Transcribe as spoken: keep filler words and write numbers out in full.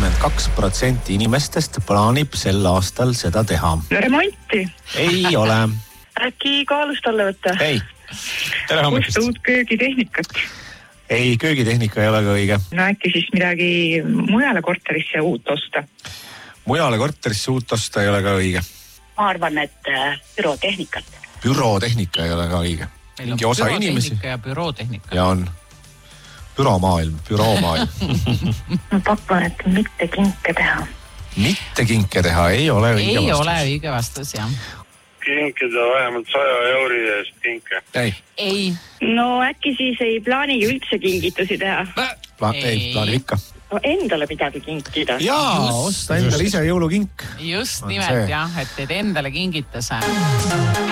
kakskümmend kaks protsenti inimestest plaanib sel aastal seda teha. Remonti. Ei ole. Äkki kaalust alla võtta? Ei. Tere hommikust. Osta uut köögitehnikat. Ei, köögitehnika ei ole ka õige. No äkki siis midagi mujale korterisse uut osta? Mujale korterisse uut osta ei ole ka õige. Ma arvan, et bürotehnikat. Bürotehnika ei ole ka õige. Mingi osa inimesi. Ja bürootehnika. Ja on büromaailm, büroomaailm. Ma pakun, et mitte kinke teha. Mitte kinke teha ei ole õige ei vastus. Ei ole õige vastus, jah. Kinkida vähemalt saja euri eest kinke. Ei. Ei. No äkki siis ei plaanigi üldse kingitusi teha? Pla- ei, ei plaani ikka. No endale midagi kinkida. Jaa, osta endale ise jõulukink. Just nimelt, jah, et teed endale kingituse.